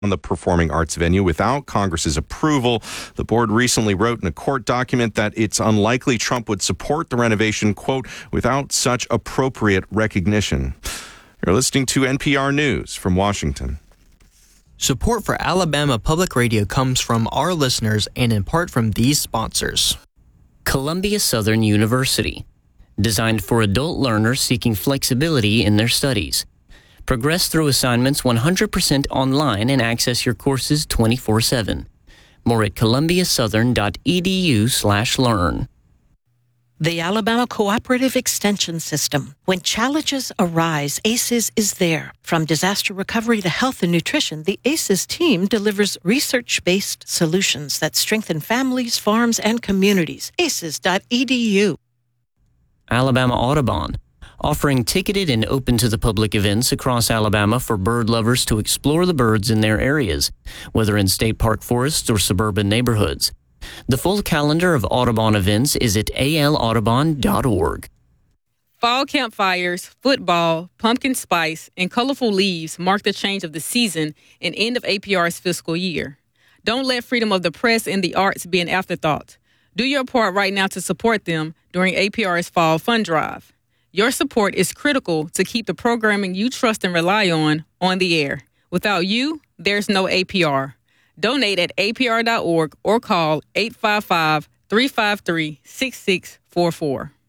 on the performing arts venue without Congress's approval. The board recently wrote in a court document that it's unlikely Trump would support the renovation, quote, without such appropriate recognition. You're listening to NPR News from Washington. Support for Alabama Public Radio comes from our listeners and in part from these sponsors. Columbia Southern University, designed for adult learners seeking flexibility in their studies. Progress through assignments 100% online and access your courses 24/7. More at columbiasouthern.edu/learn. The Alabama Cooperative Extension System. When challenges arise, ACES is there. From disaster recovery to health and nutrition, the ACES team delivers research-based solutions that strengthen families, farms, and communities. ACES.edu. Alabama Audubon, offering ticketed and open to the public events across Alabama for bird lovers to explore the birds in their areas, whether in state park forests or suburban neighborhoods. The full calendar of Audubon events is at alaudubon.org. Fall campfires, football, pumpkin spice, and colorful leaves mark the change of the season and end of APR's fiscal year. Don't let freedom of the press and the arts be an afterthought. Do your part right now to support them during APR's Fall Fund Drive. Your support is critical to keep the programming you trust and rely on the air. Without you, there's no APR. Donate at apr.org or call 855-353-6644.